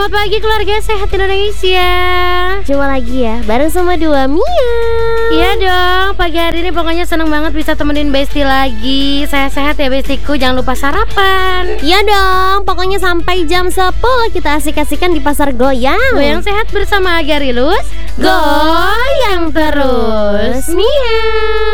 Selamat pagi keluarga sehat Indonesia. Jumpa lagi ya, bareng sama dua Mia. Iya dong, pagi hari ini pokoknya seneng banget bisa temenin Besti lagi. Sehat-sehat ya Bestiku, jangan lupa sarapan. Iya dong, pokoknya sampai jam 10 kita asik-asikan di Pasar Goyang. Goyang sehat bersama Agarilus, goyang terus Mia.